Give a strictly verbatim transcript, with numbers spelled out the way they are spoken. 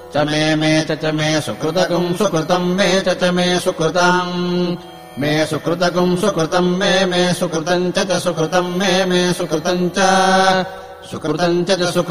च मे मे च च मे सुकृतकम् सुकृतम् मे च च मे सुकृतम् मे सुकृतकम् सुकृतम् मे मे सुकृतम् च च सुकृतम् मे मे सुकृतम् च सुकृतम् च च सुकृतम्